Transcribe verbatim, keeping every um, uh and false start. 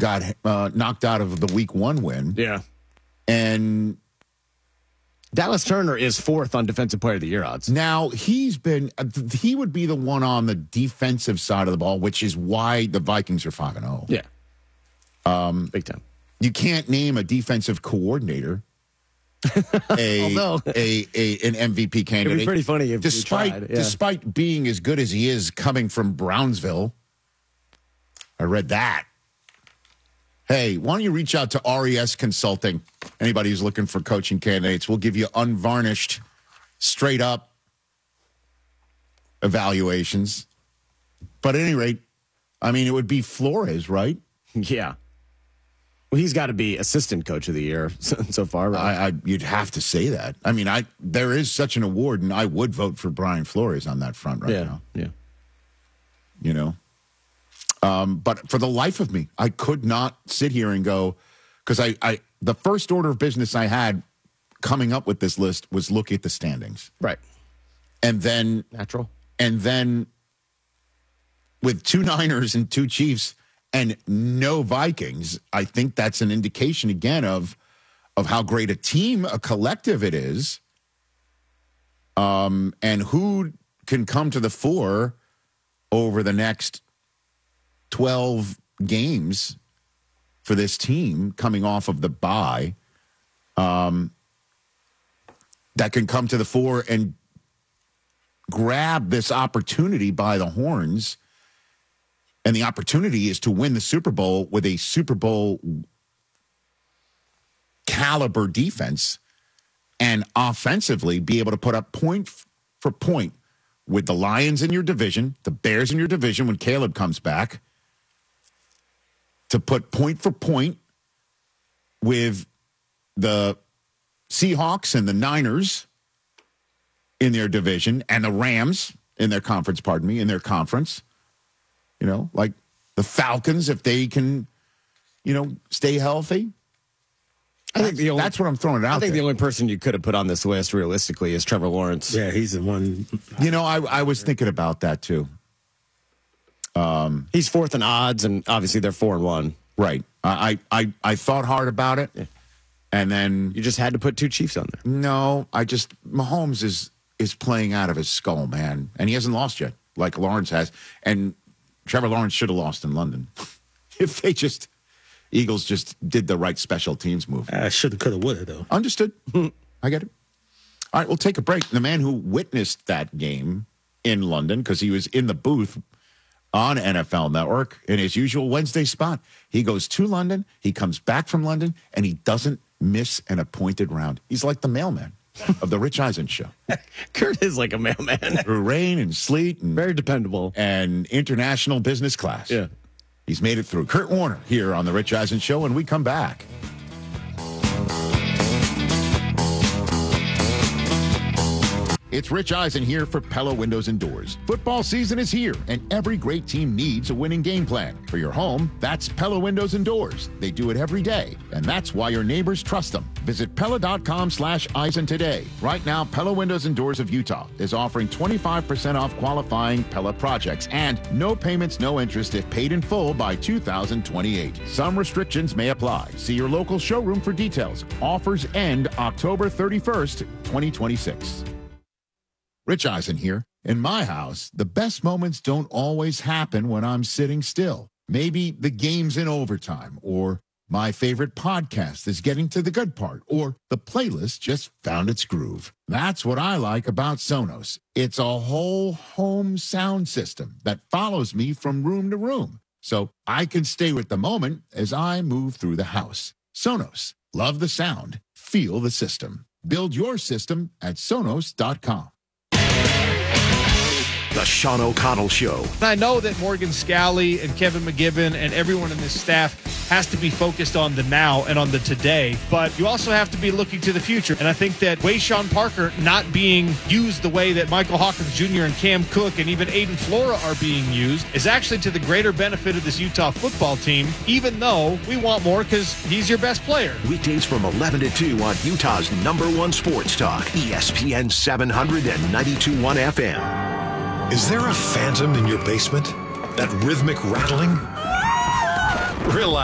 got uh, knocked out of the week one win. Yeah. And Dallas Turner is fourth on Defensive Player of the Year odds. now he's been, uh, he would be the one on the defensive side of the ball, which is why the Vikings are five and oh. Yeah. Um, Big time. You can't name a defensive coordinator a, Although- a, a an M V P candidate. It'd be pretty funny if we despite tried, yeah. despite being as good as he is coming from Brownsville. I read that. Hey, why don't you reach out to R E S Consulting? Anybody who's looking for coaching candidates, we'll give you unvarnished, straight up evaluations. But at any rate, I mean, it would be Flores, right? Yeah. Well, he's got to be assistant coach of the year so, so far, right? I, I you'd have to say that. I mean, I there is such an award, and I would vote for Brian Flores on that front right yeah. now. Yeah. You know, um, but for the life of me, I could not sit here and go because I, I the first order of business I had coming up with this list was look at the standings, Right. and then Natural. and then with two Niners and two Chiefs and no Vikings, I think that's an indication again of of how great a team, a collective it is, um, and who can come to the fore over the next twelve games for this team coming off of the bye, um, that can come to the fore and grab this opportunity by the horns. And the opportunity is to win the Super Bowl with a Super Bowl caliber defense and offensively be able to put up point for point with the Lions in your division, the Bears in your division when Caleb comes back, to put point for point with the Seahawks and the Niners in their division and the Rams in their conference, pardon me, in their conference. You know, like the Falcons, if they can, you know, stay healthy. I think the only, That's what I'm throwing it out I think there. the only person you could have put on this list realistically is Trevor Lawrence. Yeah, he's the one. You know, I, I was thinking about that too. He's fourth in odds, and obviously they're four and one. Right. I, I, I thought hard about it. Yeah. And then, You just had to put two Chiefs on there. no, I just, Mahomes is, is playing out of his skull, man. And he hasn't lost yet, like Lawrence has. And Trevor Lawrence should have lost in London. If they just, Eagles just did the right special teams move. I shoulda, coulda, woulda, though. Understood. I get it. All right, we'll take a break. The man who witnessed that game in London, because he was in the booth on N F L Network in his usual Wednesday spot. He goes to London, he comes back from London, and he doesn't miss an appointed round. He's like the mailman of the Rich Eisen Show. Kurt is like a mailman. Through rain and sleet and, Very dependable. and international business class. Yeah. He's made it through. Kurt Warner here on the Rich Eisen Show, when we come back. It's Rich Eisen here for Pella Windows and Doors. Football season is here, and every great team needs a winning game plan. For your home, that's Pella Windows and Doors. They do it every day, and that's why your neighbors trust them. Visit Pella.com slash Eisen today. Right now, Pella Windows and Doors of Utah is offering twenty-five percent off qualifying Pella projects and no payments, no interest if paid in full by two thousand twenty-eight. Some restrictions may apply. See your local showroom for details. Offers end October thirty-first, twenty twenty-six. Rich Eisen here. In my house, the best moments don't always happen when I'm sitting still. Maybe the game's in overtime, or my favorite podcast is getting to the good part, or the playlist just found its groove. That's what I like about Sonos. It's a whole home sound system that follows me from room to room, so I can stay with the moment as I move through the house. Sonos. Love the sound. Feel the system. Build your system at Sonos dot com. The Sean O'Connell Show. I know that Morgan Scally and Kevin McGibbon and everyone in this staff has to be focused on the now and on the today, but you also have to be looking to the future. And I think that Wayshawn Parker not being used the way that Michael Hawkins Junior and Cam Cook and even Aiden Flora are being used is actually to the greater benefit of this Utah football team, even though we want more because he's your best player. Weekdays from eleven to two on Utah's number one sports talk, E S P N seven hundred and ninety-two point one F M. Is there a phantom in your basement? That rhythmic rattling? Relax.